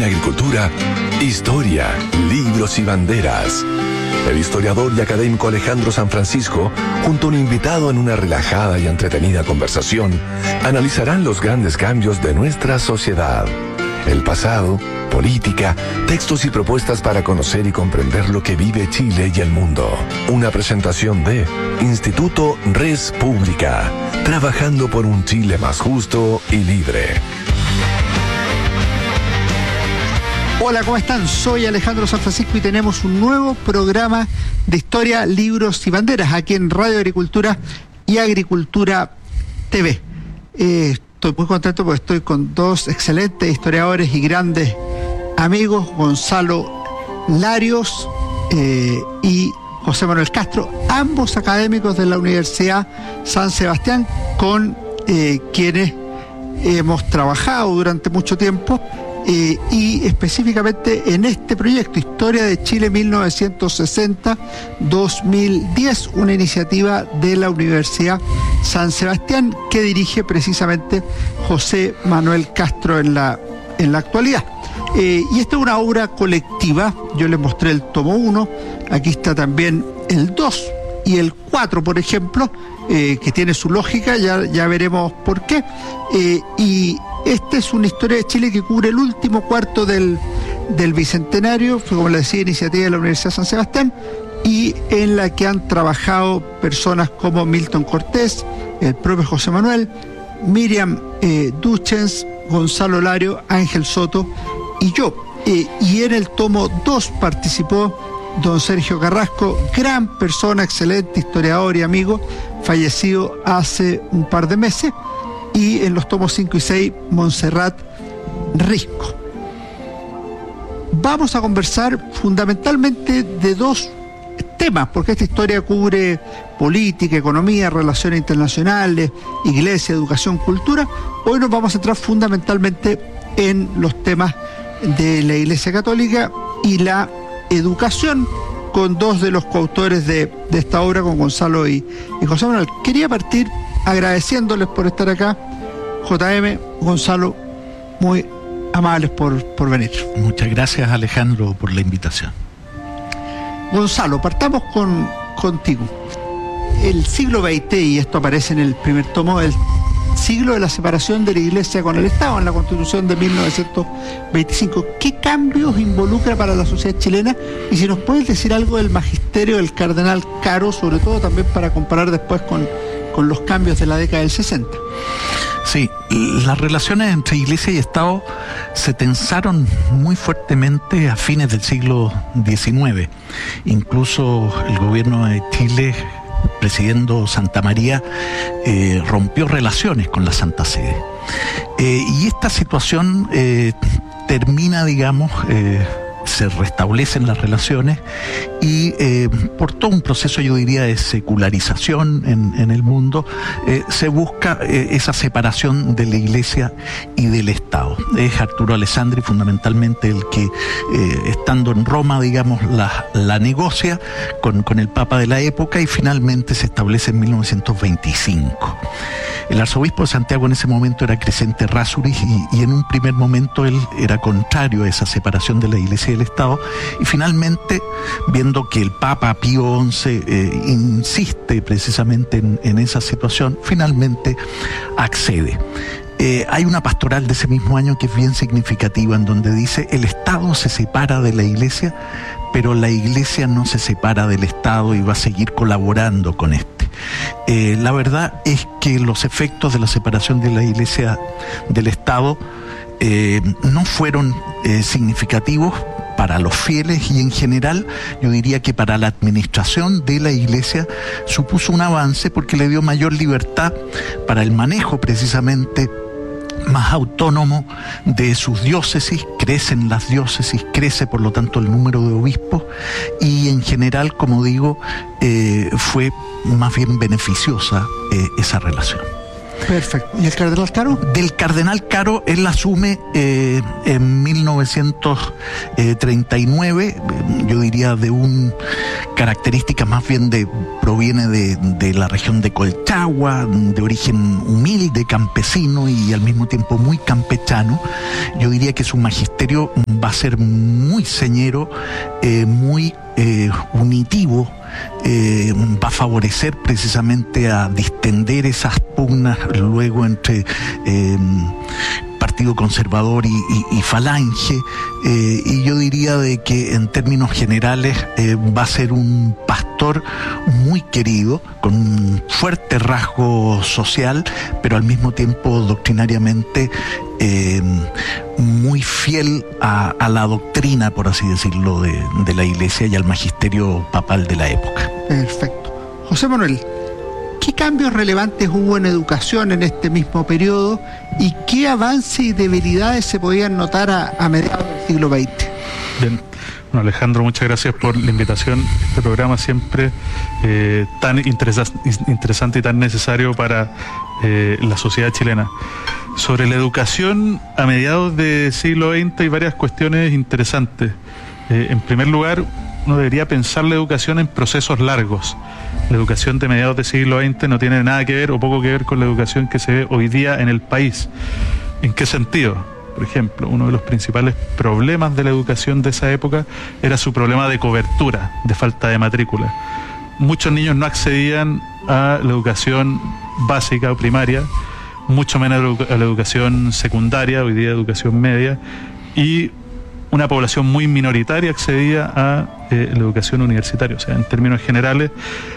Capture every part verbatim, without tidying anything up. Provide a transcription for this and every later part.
Agricultura, historia, libros y banderas. El historiador y académico Alejandro San Francisco, junto a un invitado en una relajada y entretenida conversación, analizarán los grandes cambios de nuestra sociedad. El pasado, política, textos y propuestas para conocer y comprender lo que vive Chile y el mundo. Una presentación de Instituto Res Pública, trabajando por un Chile más justo y libre. Hola, ¿cómo están? Soy Alejandro San Francisco y tenemos un nuevo programa de historia, libros y banderas aquí en Radio Agricultura y Agricultura T V. Eh, estoy muy contento porque estoy con dos excelentes historiadores y grandes amigos, Gonzalo Larios eh, y José Manuel Castro, ambos académicos de la Universidad San Sebastián, con eh, quienes hemos trabajado durante mucho tiempo. Eh, y específicamente en este proyecto, Historia de Chile mil novecientos sesenta a dos mil diez, una iniciativa de la Universidad San Sebastián que dirige precisamente José Manuel Castro en la, en la actualidad. Eh, y esta es una obra colectiva. Yo les mostré el tomo uno, aquí está también el dos y el cuatro, por ejemplo, eh, que tiene su lógica, ya, ya veremos por qué. Eh, y esta es una historia de Chile que cubre el último cuarto del, del Bicentenario, fue, como les decía, iniciativa de la Universidad San Sebastián, y en la que han trabajado personas como Milton Cortés, el propio José Manuel, Miriam eh, Duchens, Gonzalo Lario, Ángel Soto y yo. Eh, y en el tomo dos participó don Sergio Carrasco, gran persona, excelente historiador y amigo, fallecido hace un par de meses. Y en los tomos cinco y seis, Montserrat Risco. Vamos a conversar fundamentalmente de dos temas, porque esta historia cubre política, economía, relaciones internacionales, iglesia, educación, cultura. Hoy nos vamos a centrar fundamentalmente en los temas de la Iglesia Católica y la educación, con dos de los coautores de, de esta obra, con Gonzalo y, y José Manuel. Quería partir agradeciéndoles por estar acá. J M, Gonzalo, muy amables por, por venir. Muchas gracias, Alejandro, por la invitación. Gonzalo, partamos con, contigo. El siglo veinte, y esto aparece en el primer tomo, el siglo de la separación de la Iglesia con el Estado, en la Constitución de mil novecientos veinticinco. ¿Qué cambios involucra para la sociedad chilena? Y si nos puedes decir algo del magisterio del cardenal Caro, sobre todo también para comparar después con, con los cambios de la década del sesenta. Sí, las relaciones entre Iglesia y Estado se tensaron muy fuertemente a fines del siglo diecinueve. Incluso el gobierno de Chile, presidiendo Santa María, eh, rompió relaciones con la Santa Sede. Eh, y esta situación eh, termina, digamos, eh, se restablecen las relaciones y eh, por todo un proceso, yo diría, de secularización en, en el mundo, eh, se busca eh, esa separación de la Iglesia y del Estado. Es Arturo Alessandri fundamentalmente el que, eh, estando en Roma, digamos, la, la negocia con, con el Papa de la época y finalmente se establece en mil novecientos veinticinco. El arzobispo de Santiago en ese momento era Crescente Rasuris y, y en un primer momento él era contrario a esa separación de la Iglesia y del Estado, y finalmente, viendo que el Papa Pío once eh, insiste precisamente en, en esa situación, finalmente accede. Eh, hay una pastoral de ese mismo año que es bien significativa, en donde dice: el Estado se separa de la Iglesia, pero la Iglesia no se separa del Estado y va a seguir colaborando con este. Eh, la verdad es que los efectos de la separación de la Iglesia del Estado eh, no fueron eh, significativos para los fieles, y en general yo diría que para la administración de la Iglesia supuso un avance, porque le dio mayor libertad para el manejo precisamente más autónomo de sus diócesis. Crecen las diócesis, crece por lo tanto el número de obispos, y en general, como digo, eh, fue más bien beneficiosa eh, esa relación. Perfecto. ¿Y el cardenal Caro? Del cardenal Caro, él asume eh, en mil novecientos treinta y nueve, yo diría de un característica más bien de, proviene de, de la región de Colchagua, de origen humilde, campesino y al mismo tiempo muy campechano. Yo diría que su magisterio va a ser muy señero, eh, muy eh, unitivo. Eh, va a favorecer precisamente a distender esas pugnas luego entre eh, Partido Conservador y, y, y Falange, eh, y yo diría de que en términos generales eh, va a ser un pastor muy querido, con un fuerte rasgo social, pero al mismo tiempo doctrinariamente eh, muy fiel a, a la doctrina, por así decirlo, de, de la Iglesia y al magisterio papal de la época. Perfecto. José Manuel, ¿qué cambios relevantes hubo en educación en este mismo periodo y qué avances y debilidades se podían notar a, a mediados del siglo veinte? Bien. Bueno, Alejandro, muchas gracias por la invitación. Este programa siempre eh, tan interesa interesante y tan necesario para eh, la sociedad chilena. Sobre la educación a mediados del siglo veinte hay varias cuestiones interesantes. Eh, en primer lugar, uno debería pensar la educación en procesos largos. La educación de mediados del siglo veinte no tiene nada que ver o poco que ver con la educación que se ve hoy día en el país. ¿En qué sentido? Por ejemplo, uno de los principales problemas de la educación de esa época era su problema de cobertura, de falta de matrícula. Muchos niños no accedían a la educación básica o primaria, mucho menos a la educación secundaria, hoy día educación media, y una población muy minoritaria accedía a eh, la educación universitaria. O sea, en términos generales,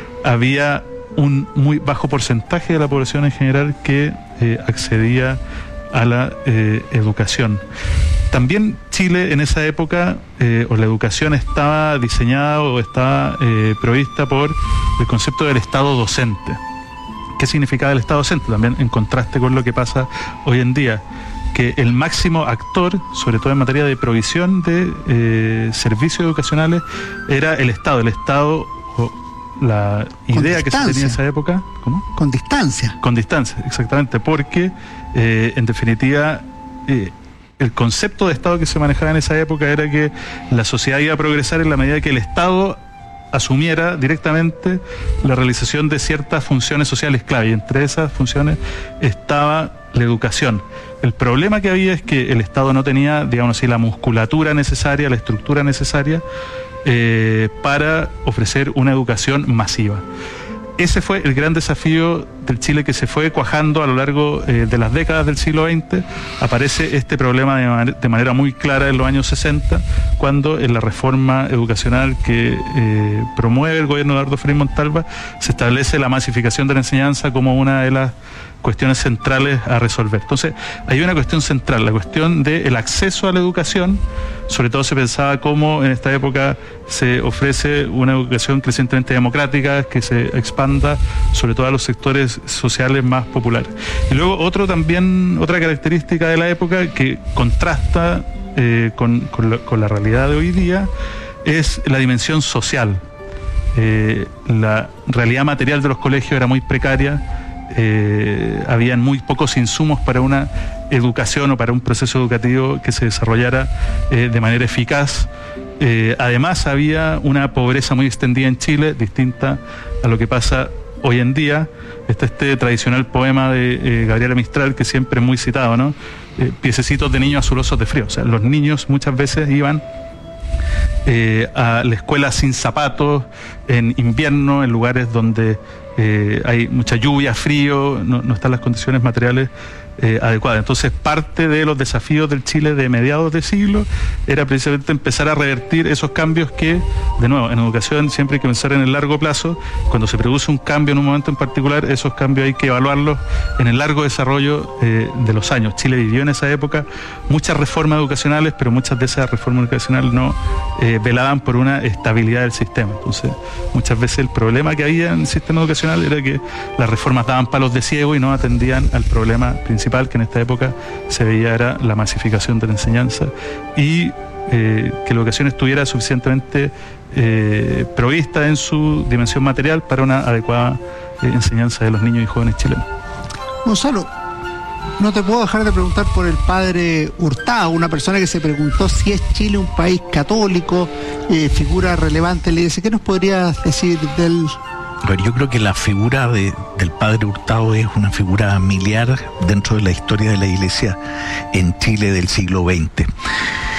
había un muy bajo porcentaje de la población en general que eh, accedía a la eh, educación. También Chile en esa época, eh, o la educación estaba diseñada o estaba eh, provista por el concepto del Estado docente. ¿Qué significaba el Estado docente? También en contraste con lo que pasa hoy en día, que el máximo actor, sobre todo en materia de provisión de eh, servicios educacionales, era el Estado. El Estado, o la idea que se tenía en esa época... ¿Cómo? Con distancia. Con distancia, exactamente, porque eh, en definitiva eh, el concepto de Estado que se manejaba en esa época era que la sociedad iba a progresar en la medida que el Estado asumiera directamente la realización de ciertas funciones sociales clave, y entre esas funciones estaba la educación. El problema que había es que el Estado no tenía, digamos así, la musculatura necesaria, la estructura necesaria eh, para ofrecer una educación masiva. Ese fue el gran desafío del Chile que se fue cuajando a lo largo eh, de las décadas del siglo veinte. Aparece este problema de, man de manera muy clara en los años sesenta, cuando en la reforma educacional que eh, promueve el gobierno de Eduardo Frei Montalva se establece la masificación de la enseñanza como una de las cuestiones centrales a resolver. Entonces, hay una cuestión central, la cuestión del acceso a la educación. Sobre todo se pensaba cómo en esta época se ofrece una educación crecientemente democrática, que se expanda sobre todo a los sectores sociales más populares. Y luego otro también, otra característica de la época que contrasta eh, con, con, la, con la realidad de hoy día es la dimensión social. Eh, la realidad material de los colegios era muy precaria. Eh, habían muy pocos insumos para una educación o para un proceso educativo que se desarrollara eh, de manera eficaz. Eh, además había una pobreza muy extendida en Chile, distinta a lo que pasa hoy en día. Está este tradicional poema de eh, Gabriela Mistral, que siempre es muy citado, ¿no? Eh, piececitos de niños azulosos de frío. O sea, los niños muchas veces iban eh, a la escuela sin zapatos, en invierno, en lugares donde Eh, hay mucha lluvia, frío, no, no están las condiciones materiales eh, adecuadas. Entonces, parte de los desafíos del Chile de mediados de siglo era precisamente empezar a revertir esos cambios que, de nuevo, en educación siempre hay que pensar en el largo plazo. Cuando se produce un cambio en un momento en particular, esos cambios hay que evaluarlos en el largo desarrollo eh, de los años. Chile vivió en esa época muchas reformas educacionales, pero muchas de esas reformas educacionales no eh, velaban por una estabilidad del sistema. Entonces, muchas veces el problema que había en el sistema educacional era que las reformas daban palos de ciego y no atendían al problema principal que en esta época se veía era la masificación de la enseñanza y eh, que la educación estuviera suficientemente eh, provista en su dimensión material para una adecuada eh, enseñanza de los niños y jóvenes chilenos. Gonzalo, no te puedo dejar de preguntar por el padre Hurtado, una persona que se preguntó si es Chile un país católico, eh, figura relevante en la iglesia. ¿Qué nos podrías decir del...? Bueno, yo creo que la figura de, del padre Hurtado es una figura miliar dentro de la historia de la iglesia en Chile del siglo veinte.